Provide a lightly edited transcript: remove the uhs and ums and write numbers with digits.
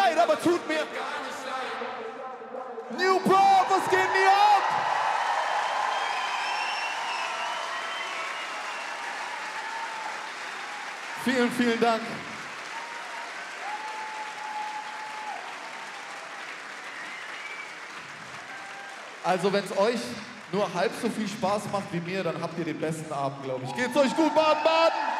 leid, aber tut mir New Bro, was geht mir ab? Vielen, vielen Dank. Also wenn es euch nur halb so viel Spaß macht wie mir, dann habt ihr den besten Abend, glaube ich. Geht's euch gut, Baden-Baden?